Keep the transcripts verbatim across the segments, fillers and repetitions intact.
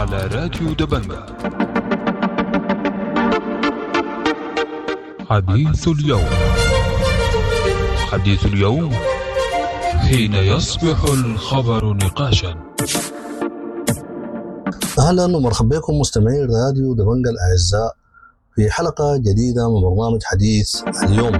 على راديو دبنجة. حديث اليوم. حديث اليوم حين يصبح الخبر نقاشا. أهلا ومرحبا بكم مستمعين راديو دبنجة الأعزاء في حلقة جديدة من برنامج حديث اليوم.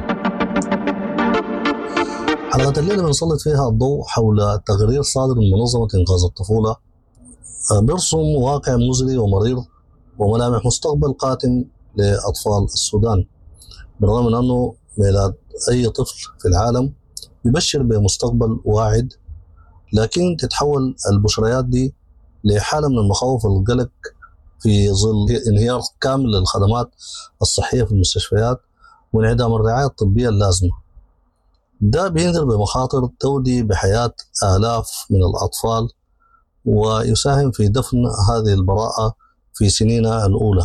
حلقة الليلة بنسلط فيها الضوء حول تقرير صادر من منظمة إنقاذ الطفولة بيرسم واقع مزري ومرير وملامح مستقبل قاتم لأطفال السودان، بالرغم من أنه ميلاد أي طفل في العالم يبشر بمستقبل واعد، لكن تتحول البشريات دي لحالة من المخاوف والقلق في ظل انهيار كامل للخدمات الصحية في المستشفيات وانعدام الرعاية الطبية اللازمة. ده بينذر بمخاطر تودي بحياة آلاف من الأطفال ويساهم في دفن هذه البراءة في سنينها الأولى.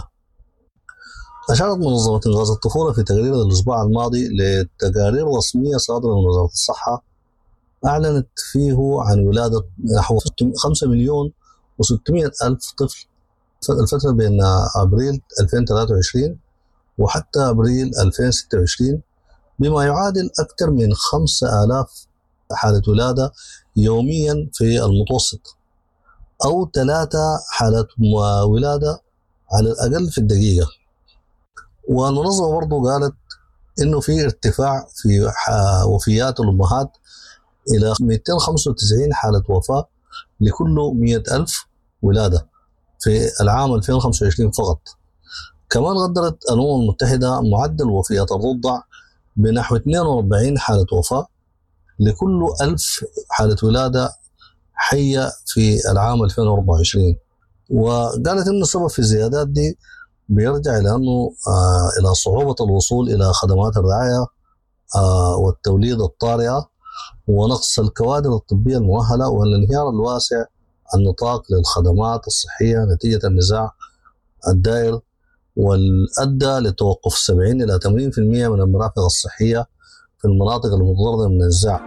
أشارت منظمة إنقاذ الطفولة في تقرير الأسبوع الماضي لتقارير رسمية صادرة من وزارة الصحة أعلنت فيه عن ولادة نحو خمسة مليون وستمائة ألف طفل الفترة بين أبريل ألفين وثلاثة وعشرين وحتى أبريل ألفين وستة وعشرين، بما يعادل أكثر من خمسة آلاف حالة ولادة يوميا في المتوسط، أو ثلاثة حالات ولادة على الأقل في الدقيقة. والمنظمة برضو قالت إنه في ارتفاع في وفيات الأمهات إلى مئتين وخمسة وتسعين حالة وفاة لكل مئة ألف ولادة في العام ألفين وخمسة وعشرين فقط. كمان قدرت الأمم المتحدة معدل وفيات الرضع بنحو اثنين وأربعين حالة وفاة لكل ألف حالة ولادة حية في العام ألفين وأربعة وعشرين، وقالت إن السبب في الزيادات دي بيرجع إلى أنه آه إلى صعوبة الوصول إلى خدمات الرعاية آه والتوليد الطارئة ونقص الكوادر الطبية المؤهلة والانهيار الواسع النطاق للخدمات الصحية نتيجة النزاع الدائر والأدى لتوقف سبعين إلى ثمانين بالمئة من المرافق الصحية في المناطق المتضررة من النزاع.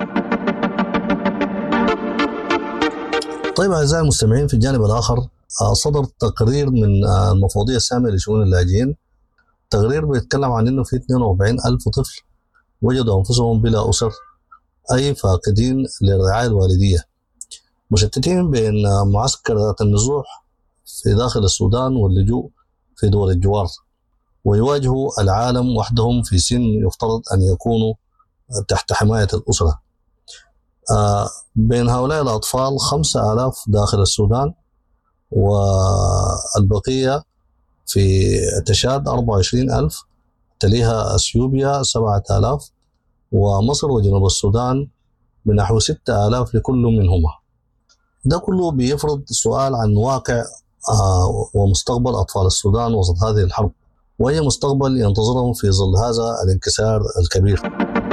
طيب أعزائي المستمعين، في الجانب الآخر صدر تقرير من المفوضية السامية لشؤون اللاجئين، تقرير بيتكلم عن إنه في اثنين وأربعين ألف طفل وجدوا أنفسهم بلا أسر، أي فاقدين للرعاية الوالدية، مشتتين بين معسكرات النزوح في داخل السودان واللجوء في دول الجوار، ويواجهوا العالم وحدهم في سن يفترض أن يكونوا تحت حماية الأسرة. آه بين هؤلاء الأطفال خمسة آلاف داخل السودان، والبقية في تشاد أربعة وعشرين ألف، تليها أثيوبيا سبعة آلاف، ومصر وجنوب السودان بنحو ستة آلاف لكل منهما. ده كله بيفرض سؤال عن واقع آه ومستقبل أطفال السودان وسط هذه الحرب، وأي مستقبل ينتظرهم في ظل هذا الانكسار الكبير.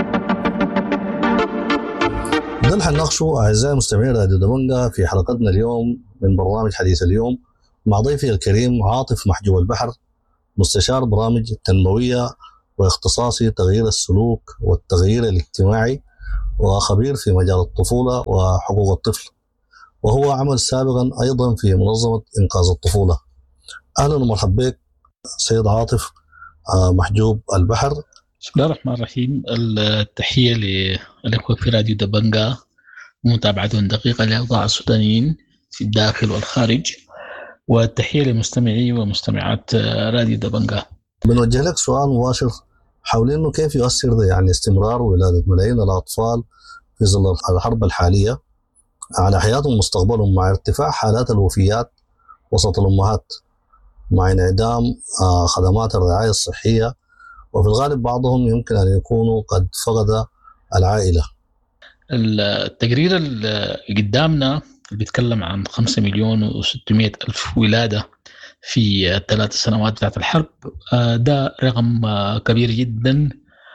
ده اللي حنناقشه أعزائي المستمعين راديو دبنجة في حلقتنا اليوم من برنامج حديث اليوم مع ضيفي الكريم عاطف محجوب البحر، مستشار برامج تنموية واختصاصي تغيير السلوك والتغيير الاجتماعي، وخبير في مجال الطفولة وحقوق الطفل، وهو عمل سابقا أيضا في منظمة إنقاذ الطفولة. أهلا ومرحبا بك سيد عاطف محجوب البحر. بسم الله الرحمن الرحيم. التحية للأخوة في راديو دبنجة ومتابعتهم دقيقة لأوضاع السودانيين في الداخل والخارج، والتحية لمستمعي ومستمعات راديو دبنجة. بنوجه لك سؤال مباشر حول إنه كيف يؤثر يعني استمرار ولادة ملايين الأطفال في ظل الحرب الحالية على حياتهم ومستقبلهم، مع ارتفاع حالات الوفيات وسط الأمهات، مع انعدام خدمات الرعاية الصحية، وفي الغالب بعضهم يمكن أن يكونوا قد فقد العائلة. التقرير اللي قدامنا بيتكلم عن خمسة مليون وستمائة ألف ولادة في الثلاث سنوات بتاعت الحرب. ده رقم كبير جدا،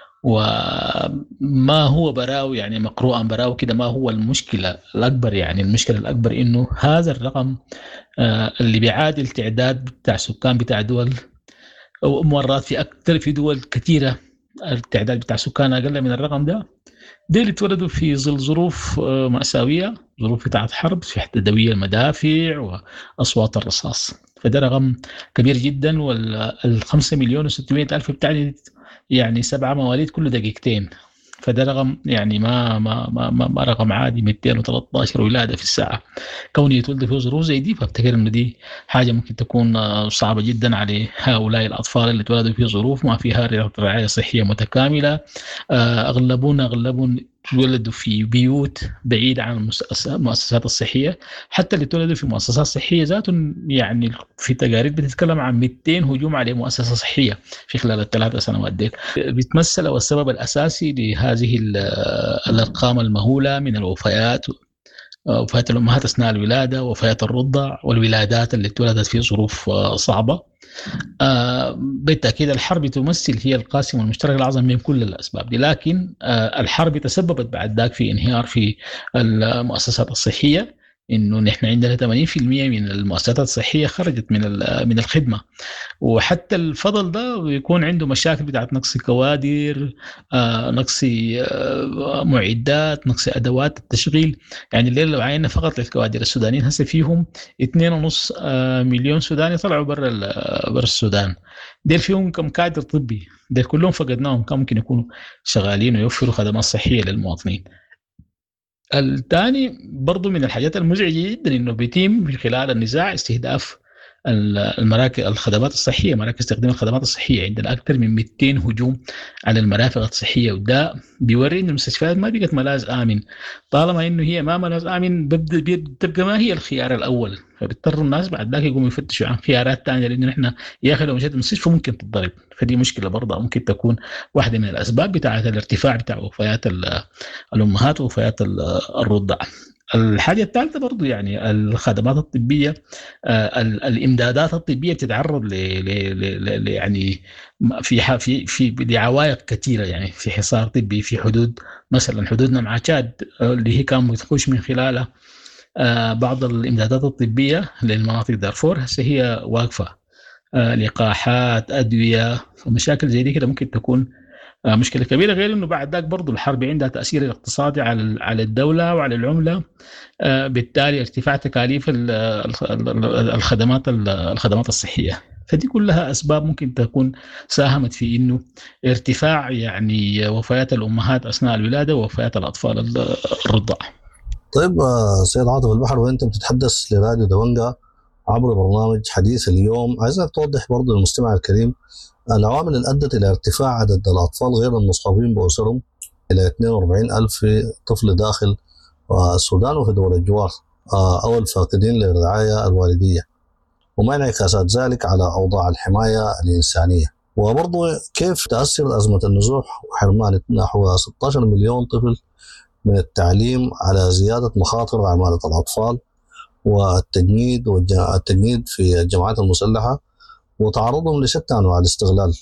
وما هو براو يعني مقروءا براو كده ما هو المشكلة الأكبر. يعني المشكلة الأكبر إنه هذا الرقم اللي بيعادل تعداد بتاع سكان بتاع دول أو مرات في أكثر في دول كثيرة التعداد بتاع سكان أقل من الرقم ده، ديل اتولدوا في ظل ظروف مأساوية، ظروف بتاعت حرب، في تدوية المدافع وأصوات الرصاص. فده رقم كبير جدا. والخمسة مليون وستمائة ألف بتاعي يعني سبعة مواليد كل دقيقتين، فده رقم يعني ما ما ما, ما, ما رقم عادي. مئتين وثلاثة عشر ولادة في الساعة. كوني يتولد في ظروف زي دي، فافتكر إنه دي حاجة ممكن تكون صعبة جدا على هؤلاء الأطفال اللي تولدوا في ظروف ما فيها رعاية صحية متكاملة. أغلبون أغلبون تولدوا في بيوت بعيدة عن المؤسسات الصحية. حتى اللي تولدوا في مؤسسات صحية ذاتهم يعني في تقارير بتتكلم عن مئتين هجوم على مؤسسة صحية في خلال الثلاث سنوات دي. بيتمثل والسبب الأساسي لهذه الأرقام المهولة من الوفيات، وفيات الأمهات أثناء الولادة، وفيات الرضع، والولادات اللي تولدت في ظروف صعبة. آه بالتأكيد الحرب تمثل هي القاسم المشترك الأعظم من كل الأسباب دي، لكن آه الحرب تسببت بعد ذاك في انهيار في المؤسسات الصحية. إنه نحن عندنا ثمانين بالمئة من المؤسسات الصحية خرجت من من الخدمة، وحتى الفضل ده بيكون عنده مشاكل بتاعت نقص كوادر، آه نقص آه معدات، نقص أدوات التشغيل. يعني الليلة لو عينا فقط للكوادر السودانيين هسه فيهم اثنين ونص آه مليون سوداني طلعوا برا برا السودان. ديل فيهم كم كادر طبي، ديل كلهم فقدناهم، كم ممكن يكونوا شغالين ويوفروا خدمات صحية للمواطنين. الثاني برضو من الحاجات المزعجة جدا إنه بيتم في خلال النزاع استهداف المراكز الخدمات الصحية، مراكز تقديم الخدمات الصحية. عندنا أكثر من مئتين هجوم على المرافق الصحية، وده بيوري إن المستشفيات ما بقت ملاذ آمن. طالما إنه هي ما ملاذ آمن بتبقى ما هي الخيار الأول، فبيضطر الناس بعد ذاك يقوموا يفتشوا عن خيارات تانية، لأنه نحن يا أخي لو مشيت المستشفى ممكن تتضرب. فدي مشكلة برضه ممكن تكون واحدة من الأسباب بتاعة الارتفاع بتاع وفيات الأمهات ووفيات الرضع. الحاجة الثالثة برضو يعني الخدمات الطبية، آه الإمدادات الطبية بتتعرض ل ل ل يعني في في في لعوائق كثيرة. يعني في حصار طبي في حدود، مثلا حدودنا مع تشاد اللي هي كان بتخش من خلالها آه بعض الإمدادات الطبية للمناطق دارفور هسه هي واقفة. آه لقاحات، أدوية، ومشاكل زي دي كده ممكن تكون مشكلة كبيرة. غير إنه بعد ذاك برضو الحرب عندها تأثير اقتصادي على على الدولة وعلى العملة، بالتالي ارتفاع تكاليف الخدمات الخدمات الصحية. فدي كلها أسباب ممكن تكون ساهمت في إنه ارتفاع يعني وفيات الأمهات أثناء الولادة ووفيات الأطفال الرضع. طيب سيد عاطف البحر، وأنت بتتحدث لراديو دبنجة عبر برنامج حديث اليوم، عايزك توضح برضو للمستمع الكريم العوامل اللي أدت إلى ارتفاع عدد الأطفال غير المصابين بأسرهم إلى اثنين وأربعين ألف طفل داخل السودان وفي دول الجوار، أو الفاقدين للرعاية الوالدية، وما انعكاسات ذلك على أوضاع الحماية الإنسانية. وبرضو كيف تأثر أزمة النزوح وحرمان نحو ستة عشر مليون طفل من التعليم على زيادة مخاطر عمالة الأطفال والتجنيد والتجنيد في الجماعات المسلحة وتعرضهم لشتى انواع الاستغلال.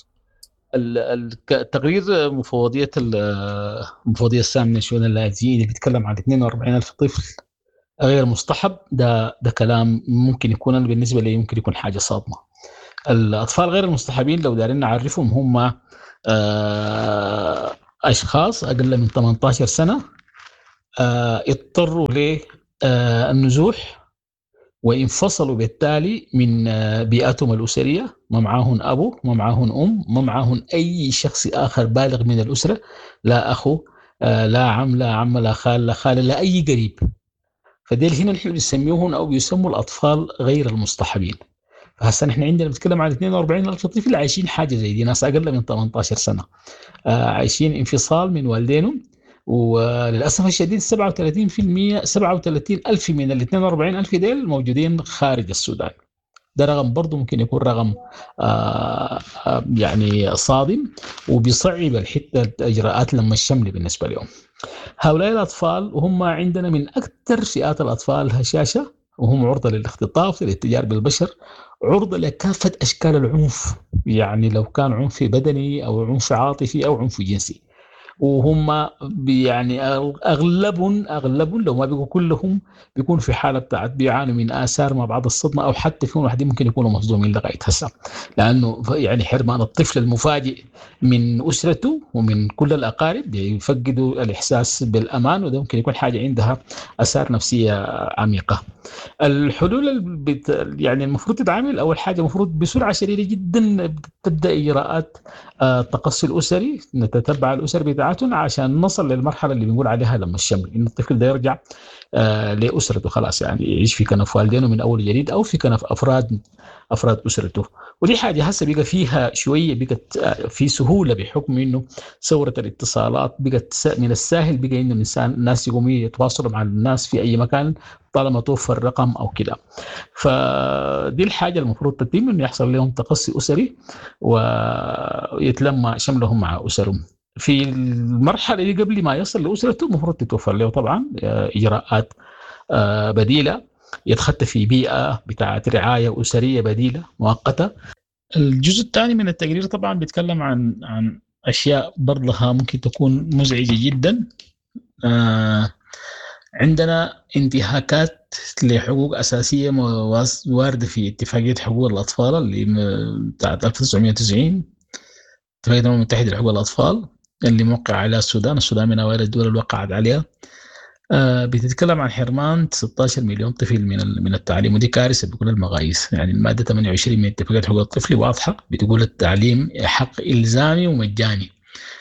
التقرير مفوضيه المفوضيه الساميه للشؤون اللاجئين اللي بيتكلم عن اثنين وأربعين ألف طفل غير مصطحب، ده ده كلام ممكن يكون أنا بالنسبه لي ممكن يكون حاجه صادمه. الاطفال غير المصطحبين لو دارين نعرفهم هم اشخاص اقل من ثمانية عشر سنه اضطروا للنزوح وانفصلوا بالتالي من بيئتهم الأسرية، ما معاهن أبو، ما معاهن أم، ما معاهن أي شخص آخر بالغ من الأسرة، لا أخو، لا عم، لا عم، لا خال، لا خال، لا أي قريب. فديل هنا نحن بنسميوهن أو بيسموا الأطفال غير المصطحبين. فهسا نحن عندنا بنتكلم عن اثنين وأربعين ألف طفل عايشين حاجة زي دي، ناس أقل من ثمانية عشر سنة عايشين انفصال من والدينهم. وللأسف الشديد سبعة وثلاثين بالمئة سبعة وثلاثين ألف من ال اثنين وأربعين ألف ديل موجودين خارج السودان. ده رقم برضو ممكن يكون رقم آآ آآ يعني صادم وبيصعب الحتة الإجراءات لما الشمل بالنسبة لهم. هؤلاء الأطفال وهم عندنا من أكثر فئات الأطفال هشاشة، وهم عرضة للاختطاف، للاتجار بالبشر، عرضة لكافة أشكال العنف، يعني لو كان عنف بدني أو عنف عاطفي أو عنف جنسي. وهم بي- يعني اغلبهم اغلبهم لو ما بيقوا كلهم بيكون في حاله بتاعت بيعانوا من اثار ما بعد الصدمه، او حتى فيهم واحدين ممكن يكونوا مصدومين لغايه هسه، لانه ف- يعني حرمان الطفل المفاجئ من اسرته ومن كل الاقارب يفقدوا الاحساس بالامان، وده ممكن يكون حاجه عندها اثار نفسيه عميقه. الحلول اللي بت... يعني المفروض تتعامل، اول حاجه المفروض بسرعه شديده جدا تبدا اجراءات آه، التقصي الاسري، نتتبع الاسر بتاعتهم عشان نصل للمرحله اللي بنقول عليها لما الشمل، ان الطفل ده يرجع آه، لاسرته خلاص، يعني يعيش في كنف والدينه من اول جديد، او في كنف افراد افراد اسرته. ودي حاجه هسه بقى فيها شويه، بقت آه، في سهوله بحكم انه ثوره الاتصالات بقت س- من السهل بقى انه الانسان الناس يقوموا يتواصلوا مع الناس في اي مكان طالما توفر رقم او كده. فدي الحاجه المفروض تتم، انه يحصل لهم تقصي اسري ويتلم شملهم مع اسرهم. في المرحله اللي قبل ما يصل لاسرته المفروض تتوفر له طبعا آه، اجراءات آه، بديله، يتخطى في بيئه بتاعت رعايه اسريه بديله مؤقته. الجزء الثاني من التقرير طبعا بيتكلم عن عن اشياء برضها ممكن تكون مزعجه جدا. آه، عندنا انتهاكات لحقوق أساسية مواس- واردة في اتفاقية حقوق الأطفال اللي م- بتاعت ألف وتسعمائة وتسعين، اتفاقية الأمم المتحدة لحقوق الأطفال اللي موقع عليها السودان. السودان من أوائل الدول اللي وقعت عليها. آه بتتكلم عن حرمان ستة عشر مليون طفل من ال- من التعليم، ودي كارثة بكل المقاييس. يعني المادة ثمانية وعشرين من اتفاقية حقوق الطفل واضحة، بتقول التعليم حق إلزامي ومجاني،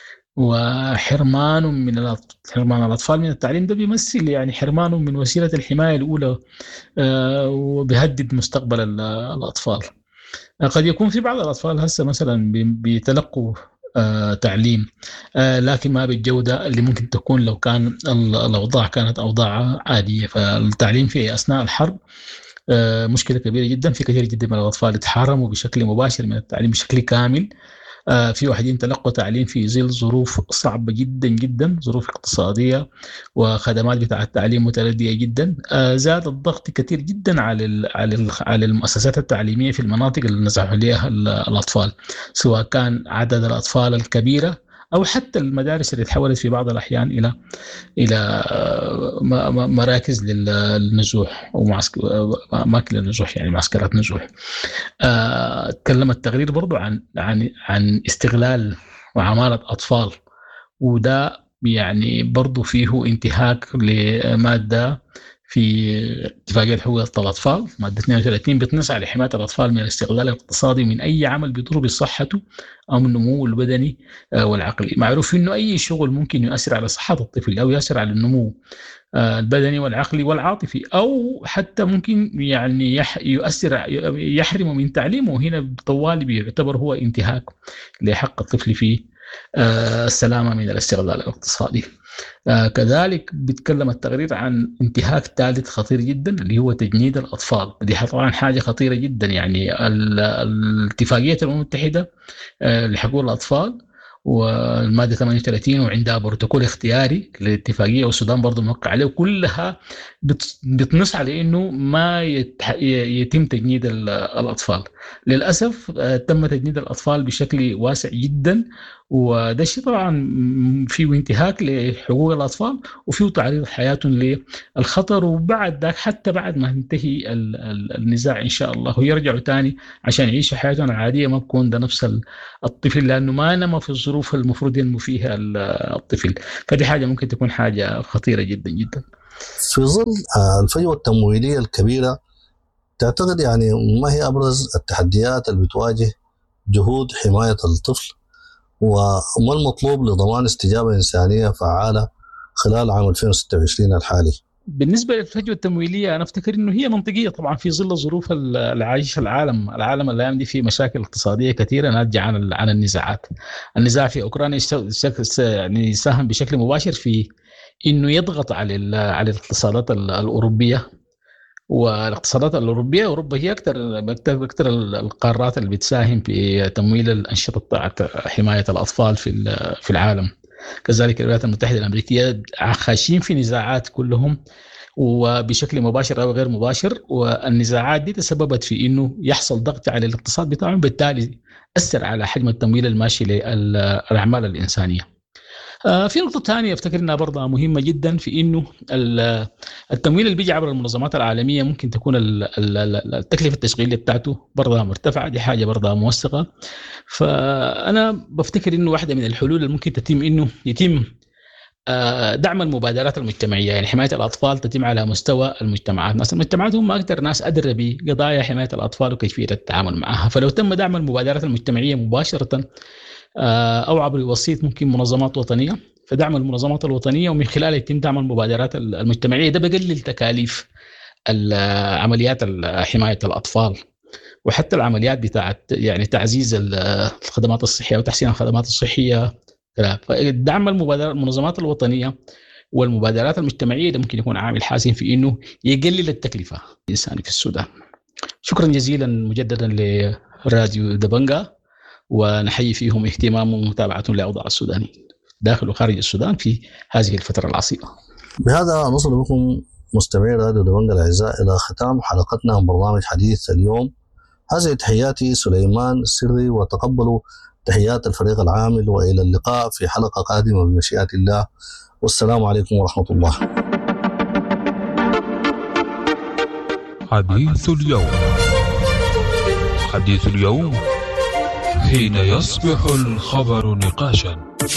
وحرمان من الأط- حرمان الأطفال من التعليم ده بيمثل يعني حرمان من وسيلة الحماية الأولى، آه، وبيهدد مستقبل ال- الأطفال. آه، قد يكون في بعض الأطفال هسه مثلا بي- بيتلقوا آه، تعليم، آه، لكن ما بالجودة اللي ممكن تكون لو كان ال- الأوضاع كانت أوضاع عادية. فالتعليم في أثناء الحرب آه، مشكلة كبيرة جدا. في كثير جدا من الأطفال اتحرموا بشكل مباشر من التعليم بشكل كامل. آه، في واحدين تلقوا تعليم في ظل ظروف صعبة جدا جدا، ظروف اقتصادية وخدمات بتاع التعليم متردية جدا. آه، زاد الضغط كثير جدا على ال على ال على المؤسسات التعليمية في المناطق اللي نزحوا عليها ال- الأطفال، سواء كان عدد الأطفال الكبيرة أو حتى المدارس اللي تحولت في بعض الأحيان إلى إلى آه، م- م- مراكز لل- للنزوح أو معسك- أماكن للنزوح، يعني معسكرات نزوح. آه، تكلم التقرير برضو عن عن عن استغلال وعمالة أطفال، وده يعني برضو فيه انتهاك لمادة في اتفاقية حقوق الأطفال، مادة اثنين وثلاثين، بتنص على حماية الأطفال من الاستغلال الاقتصادي من أي عمل بيضر بصحته أو النمو البدني آه، والعقلي. معروف إنه أي شغل ممكن يؤثر على صحة الطفل أو يؤثر على النمو آه، البدني والعقلي والعاطفي، او حتى ممكن يعني يح يؤثر يحرمه من تعليمه، هنا طوال بيعتبر هو انتهاك لحق الطفل في آه، السلامه من الاستغلال الاقتصادي. آه، كذلك بيتكلم التقرير عن انتهاك ثالث خطير جدا اللي هو تجنيد الاطفال. دي طبعا حاجه خطيره جدا. يعني ال- الاتفاقيه الامم المتحده آه، لحقوق الاطفال والماده ثمانية وثلاثين، وعندها بروتوكول اختياري للاتفاقيه والسودان برضه موقع عليه، وكلها بت- بتنص على انه ما يتح... ي- يتم تجنيد ال- الاطفال. للاسف آه، تم تجنيد الاطفال بشكل واسع جدا، وده شيء طبعا م- فيه انتهاك لحقوق الاطفال، وفيه تعريض حياتهم للخطر. وبعد ذاك حتى بعد ما ينتهي ال- ال- النزاع ان شاء الله ويرجعوا تاني عشان يعيشوا حياتهم العاديه، ما بكون ده نفس ال- الطفل، لانه ما نما في الظروف المفروض ينمو فيها ال- الطفل. فدي حاجه ممكن تكون حاجه خطيره جدا جدا. في ظل آه، الفجوة التمويلية الكبيرة، تعتقد يعني ما هي أبرز التحديات اللي بتواجه جهود حماية الطفل، وما المطلوب لضمان استجابة إنسانية فعالة خلال عام ألفين وستة وعشرين الحالي؟ بالنسبه للفجوه التمويليه، انا افتكر انه هي منطقيه طبعا في ظل الظروف اللي عايشها العالم. العالم الايام دي فيه مشاكل اقتصاديه كثيره ناتجه عن عن النزاعات. النزاع في اوكرانيا يشت- يعني يساهم بشكل مباشر في انه يضغط على ال- على الاقتصادات ال- الاوروبيه. والاقتصادات الاوروبيه، اوروبا هي اكثر اكثر اكثر القارات اللي بتساهم في تمويل الانشطه بتاعت حمايه الاطفال في ال- في العالم. كذلك الولايات المتحده الامريكيه خاشين في نزاعات كلهم، وبشكل مباشر او غير مباشر. والنزاعات دي تسببت في انه يحصل ضغط على الاقتصاد بتاعهم، بالتالي اثر على حجم التمويل الماشي للاعمال الانسانيه. في نقطة ثانية أفتكر أنها برضه مهمة جدا، في إنه التمويل اللي بيجي عبر المنظمات العالمية ممكن تكون التكلفة التشغيلية بتاعته برضه مرتفعة، دي حاجة برضه موثقة. فأنا بفتكر إنه واحدة من الحلول اللي ممكن تتم إنه يتم دعم المبادرات المجتمعية، يعني حماية الأطفال تتم على مستوى المجتمعات. ناس المجتمعات هم أكثر ناس أدرى بقضايا حماية الأطفال وكيفية التعامل معها، فلو تم دعم المبادرات المجتمعية مباشرة أو عبر وسيط ممكن منظمات وطنية، فدعم المنظمات الوطنية ومن خلالها يتم دعم المبادرات المجتمعية، ده بقلل تكاليف عمليات حماية الأطفال وحتى العمليات بتاعت يعني تعزيز الخدمات الصحية وتحسين الخدمات الصحية. فدعم المبادرات المنظمات الوطنية والمبادرات المجتمعية ده ممكن يكون عامل حاسم في إنه يقلل التكلفة الإنسانية في السودان. شكرا جزيلا مجددا لراديو دبنجا، ونحيي فيهم اهتمامهم ومتابعتهم لأوضاع السودانيين داخل وخارج السودان في هذه الفترة العصيبة. بهذا نصل بكم مستمعي راديو دبنجا الأعزاء إلى ختام حلقتنا من برنامج حديث اليوم. هذه تحياتي سليمان السري، وتقبلوا تحيات الفريق العامل، وإلى اللقاء في حلقة قادمة بمشيئة الله، والسلام عليكم ورحمة الله. حديث اليوم. حديث اليوم حين يصبح الخبر نقاشا.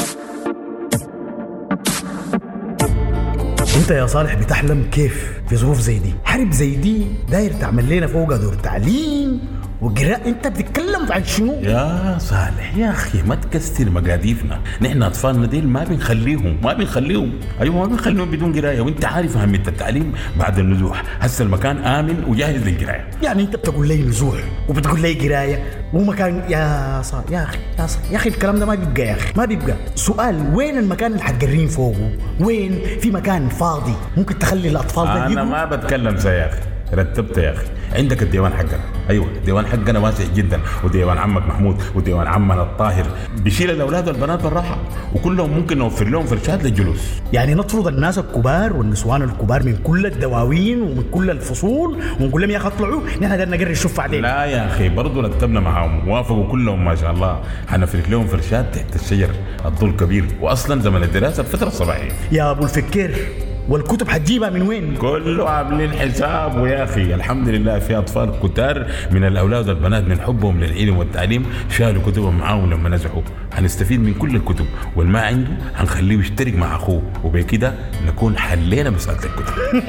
انت يا صالح بتحلم كيف في ظروف زي دي؟ حرب زي دي داير تعمل لنا فوق دور تعليم وقراء، انت بتتكلم عن شنو؟ يا صالح يا اخي ما تكسر مقاديفنا، نحن اطفالنا ديل ما بنخليهم ما بنخليهم ايوه ما بنخليهم بدون قرايه، وانت عارف اهميه التعليم بعد النزوح، هسه المكان امن وجاهز للقرايه. يعني انت بتقول لي نزوح وبتقول لي قرايه ومكان؟ يا صالح يا اخي يا صالح يا اخي الكلام ده ما بيبقى يا اخي ما بيبقى. سؤال، وين المكان اللي حتقرين فوقه؟ وين في مكان فاضي ممكن تخلي الاطفال ده انا ما بتكلم زي يا اخي، رتبت يا اخي، عندك الديوان حقنا، ايوه الديوان حقنا واسع جدا، وديوان عمك محمود وديوان عمنا الطاهر بيشيل الاولاد والبنات بالراحه، وكلهم ممكن نوفر لهم فرشات للجلوس. يعني نطرد الناس الكبار والنسوان الكبار من كل الدواوين ومن كل الفصول ونقول لهم يا اخي اطلعوا نحن قدرنا نقرر الشوف علينا؟ لا يا اخي برضه رتبنا معاهم وافقوا كلهم ما شاء الله، حنفرك لهم فرشات تحت الشجر الظل كبير، واصلا زمن الدراسه الفتره الصباحيه. يا ابو الفكر والكتب حتجيبها من وين؟ كله عاملين حساب، ويا اخي الحمد لله في اطفال كتار من الاولاد والبنات من حبهم للعلم والتعليم شالوا كتبهم معاهم لما نزحوا، هنستفيد من كل الكتب، والما عنده هنخليه يشترك مع اخوه، وبكده نكون حلينا مساله الكتب.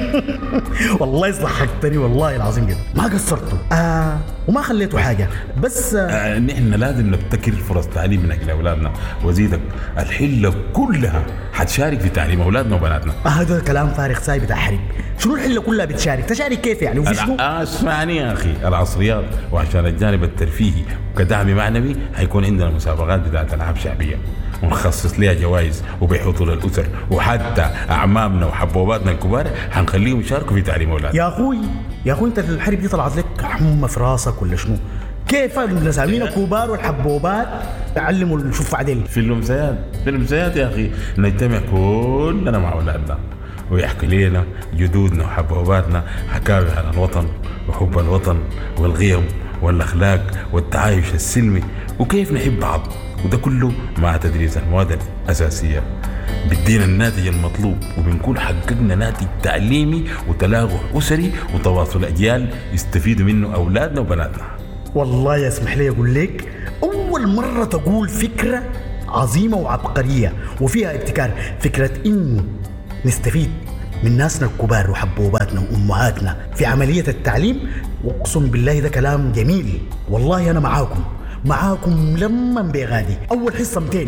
والله ضحكتني والله العظيم جدا، ما قصرتوا آه وما خليتوا حاجه، بس آه آه نحن لازم نبتكر فرص تعليم من اجل اولادنا، وزيدك الحله كلها حتشارك في تعليم اولادنا وبناتنا. هذا كلام فارغ ساي بتاع حرب، شنو الحله كلها بتشارك؟ تشارك كيف يعني؟ وفي شنو؟ اسمعني يا اخي، العصريات وعشان الجانب الترفيهي وكدعم معنوي هيكون عندنا مسابقات بتاعت العاب شعبيه ونخصص لها جوائز وبيحطوا للاسر، وحتى اعمامنا وحبوباتنا الكبار هنخليهم يشاركوا في تعليم اولادنا. يا اخوي يا اخوي انت الحرب دي طلعت لك حمى في راسك ولا شنو؟ كيف المسامين الكبار والحبوبات تعلموا الشوف عدل؟ في الامسيات في الامسيات يا اخي نجتمع كلنا مع اولادنا ويحكي لنا جدودنا وحبوباتنا حكاوي عن الوطن وحب الوطن والقيم والاخلاق والتعايش السلمي وكيف نحب بعض، وده كله مع تدريس المواد الاساسيه بدينا الناتج المطلوب، وبنكون حققنا ناتج تعليمي وتلاغح اسري وتواصل اجيال يستفيدوا منه اولادنا وبناتنا. والله يسمح لي اقول لك اول مره تقول فكره عظيمه وعبقريه وفيها ابتكار، فكره انه نستفيد من ناسنا الكبار وحبوباتنا وامهاتنا في عمليه التعليم، واقسم بالله ده كلام جميل. والله انا معاكم معاكم لما بغادي. اول حصه مئتين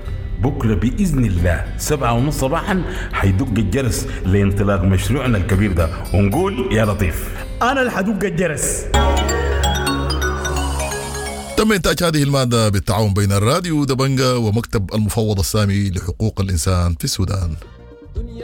بكره باذن الله سبعة ونص صباحا حيدق الجرس لانطلاق مشروعنا الكبير ده، ونقول يا لطيف انا اللي حدق الجرس. تم إنتاج هذه المادة بالتعاون بين الراديو دبنجا ومكتب المفوض السامي لحقوق الإنسان في السودان.